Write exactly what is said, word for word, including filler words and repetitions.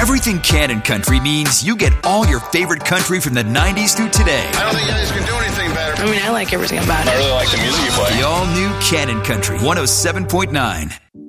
Everything Cannon Country means you get all your favorite country from the nineties through today. I don't think you guys can do anything better. I mean, I like everything about it. I really like the music you play. The all-new Cannon Country one oh seven point nine.